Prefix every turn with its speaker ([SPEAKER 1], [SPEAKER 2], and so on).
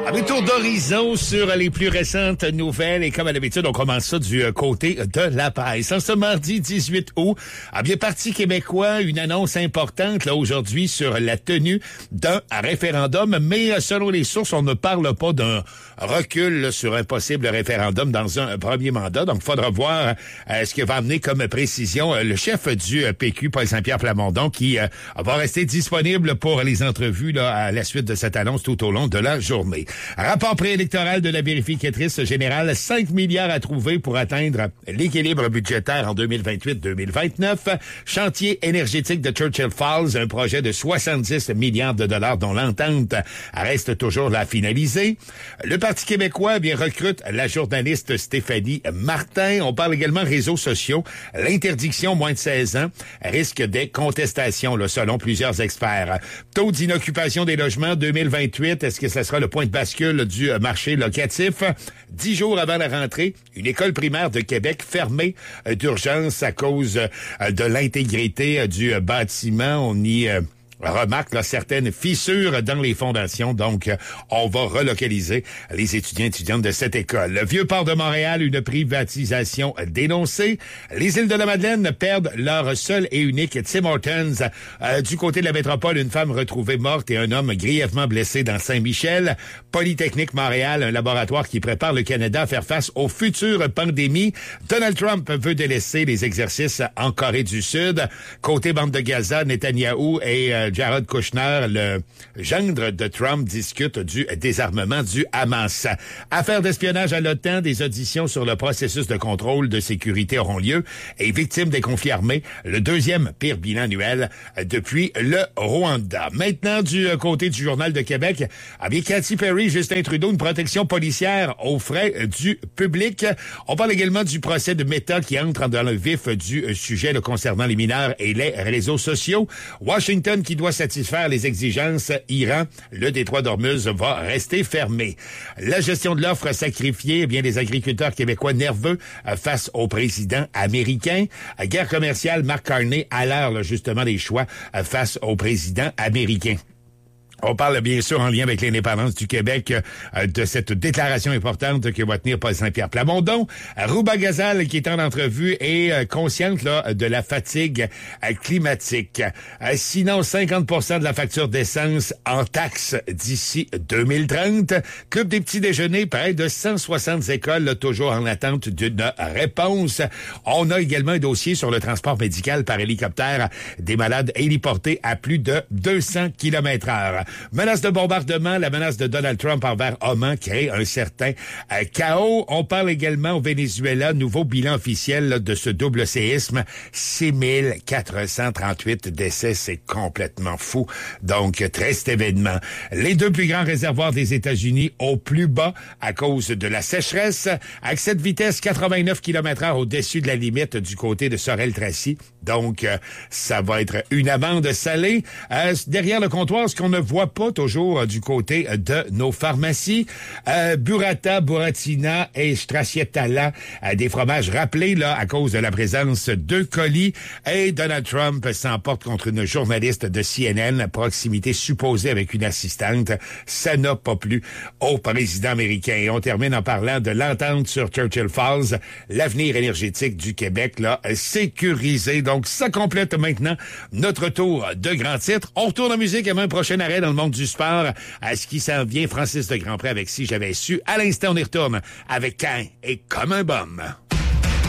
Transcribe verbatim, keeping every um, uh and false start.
[SPEAKER 1] Un tour d'horizon sur les plus récentes nouvelles et comme à l'habitude, on commence ça du côté de la presse. En ce mardi dix-huit août, à bien Parti québécois, une annonce importante là aujourd'hui sur la tenue d'un référendum, mais selon les sources, on ne parle pas d'un recul là, sur un possible référendum dans un premier mandat. Donc, il faudra voir euh, ce que va amener comme précision euh, le chef du P Q, Paul Saint-Pierre Plamondon, qui euh, va rester disponible pour les entrevues là, à la suite de cette annonce tout au long de la journée. Rapport préélectoral de la vérificatrice générale, cinq milliards à trouver pour atteindre l'équilibre budgétaire en deux mille vingt-huit deux mille vingt-neuf. Chantier énergétique de Churchill Falls, un projet de soixante-dix milliards de dollars dont l'entente reste toujours à finaliser. Le Parti québécois bien recrute la journaliste Stéphanie Martin. On parle également réseaux sociaux. L'interdiction moins de seize ans risque des contestations, là, selon plusieurs experts. Taux d'inoccupation des logements deux mille vingt-huit, est-ce que ce sera le point de bascule du marché locatif? Dix jours avant la rentrée, une école primaire de Québec fermée d'urgence à cause de l'intégrité du bâtiment. On y remarque là, certaines fissures dans les fondations, donc on va relocaliser les étudiants et étudiantes de cette école. Le Vieux-Port de Montréal, une privatisation dénoncée. Les îles de la Madeleine perdent leur seul et unique Tim Hortons. Euh, du côté de la métropole, une femme retrouvée morte et un homme grièvement blessé dans Saint-Michel. Polytechnique Montréal, un laboratoire qui prépare le Canada à faire face aux futures pandémies. Donald Trump veut délaisser les exercices en Corée du Sud. Côté bande de Gaza, Netanyahou et euh, Jared Kushner, le gendre de Trump, discute du désarmement du Hamas. Affaire d'espionnage à l'OTAN, des auditions sur le processus de contrôle de sécurité auront lieu et victime des conflits armés, le deuxième pire bilan annuel depuis le Rwanda. Maintenant, du côté du Journal de Québec, eh bien, Katy Perry, Justin Trudeau, une protection policière aux frais du public. On parle également du procès de Meta qui entre dans le vif du sujet là, concernant les mineurs et les réseaux sociaux. Washington qui doit satisfaire les exigences Iran, le détroit d'Ormuz va rester fermé. La gestion de l'offre sacrifiée, eh bien les agriculteurs québécois nerveux face au président américain. Guerre commerciale, Mark Carney à l'heure justement des choix face au président américain. On parle bien sûr en lien avec l'indépendance du Québec euh, de cette déclaration importante que va tenir Paul Saint-Pierre Plamondon. Rouba Gazal, qui est en entrevue, est euh, consciente là, de la fatigue euh, climatique. Euh, sinon, cinquante pour cent de la facture d'essence en taxes d'ici deux mille trente. Club des petits déjeuners, près de cent soixante écoles là, toujours en attente d'une réponse. On a également un dossier sur le transport médical par hélicoptère des malades héliportés à plus de deux cents kilomètres heure. Menace de bombardement, la menace de Donald Trump envers Oman crée un certain euh, chaos. On parle également au Venezuela, nouveau bilan officiel là, de ce double séisme, six mille quatre cent trente-huit décès, c'est complètement fou. Donc, triste événement. Les deux plus grands réservoirs des États-Unis au plus bas à cause de la sécheresse. Accès de vitesse quatre-vingt-neuf kilomètres heure au-dessus de la limite du côté de Sorel-Tracy. Donc, euh, ça va être une amende salée. Euh, derrière le comptoir, ce qu'on ne voit pas toujours euh, du côté de nos pharmacies, euh, Burrata, Buratina et Stracciatella, euh, des fromages rappelés là à cause de la présence de colis. Et Donald Trump s'emporte contre une journaliste de C N N, proximité supposée avec une assistante. Ça n'a pas plu au président américain. Et on termine en parlant de l'entente sur Churchill Falls, l'avenir énergétique du Québec là sécurisé. Donc, ça complète maintenant notre tour de grands titres. On retourne en musique avant un prochain arrêt dans le monde du sport. À ce qui s'en vient, Francis de Grandpré avec Si j'avais su. À l'instant, on y retourne avec Cain et Comme un bum.